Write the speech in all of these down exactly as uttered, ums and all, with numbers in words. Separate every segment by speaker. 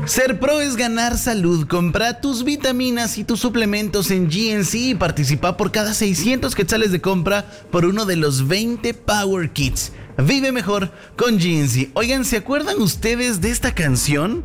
Speaker 1: Ser pro es ganar salud. Compra tus vitaminas y tus suplementos en G N C y participa por cada seiscientos quetzales de compra por uno de los veinte Power Kits. Vive mejor con G N C. Oigan, ¿se acuerdan ustedes de esta canción?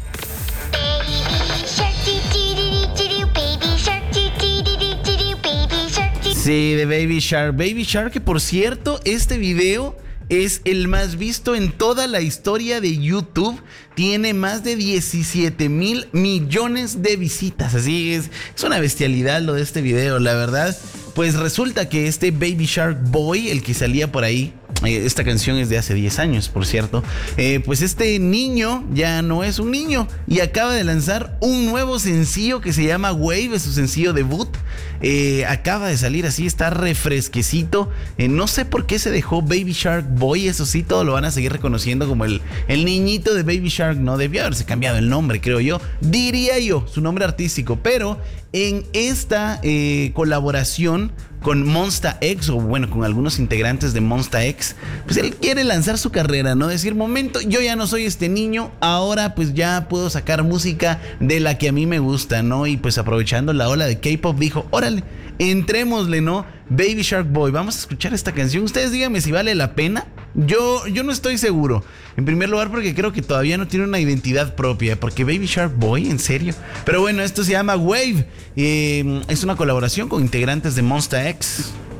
Speaker 1: Sí, de Baby Shark. Baby Shark, que por cierto, este video es el más visto en toda la historia de YouTube. Tiene más de diecisiete mil millones de visitas. Así es, es una bestialidad lo de este video, la verdad. Pues resulta que este Baby Shark Boy, el que salía por ahí, eh, esta canción es de hace diez años, por cierto, eh, pues este niño ya no es un niño y acaba de lanzar un nuevo sencillo que se llama Wave, es su sencillo debut. Eh, acaba de salir así, está refresquecito. Eh, no sé por qué se dejó Baby Shark Boy, eso sí, todo lo van a seguir reconociendo como el, el niñito de Baby Shark. No debió haberse cambiado el nombre, creo yo, diría yo, su nombre artístico, pero en esta eh, colaboración con Monsta X, o bueno, con algunos integrantes de Monsta X, pues él quiere lanzar su carrera, ¿no? Decir, momento, yo ya no soy este niño, ahora pues ya puedo sacar música de la que a mí me gusta, ¿no? Y pues aprovechando la ola de K-pop dijo, órale, entrémosle, ¿no? Baby Shark Boy, vamos a escuchar esta canción. Ustedes díganme si vale la pena. Yo, yo no estoy seguro. En primer lugar porque creo que todavía no tiene una identidad propia. Porque Baby Shark Boy, ¿en serio? Pero bueno, esto se llama Wave. Eh, es una colaboración con integrantes de Monsta X.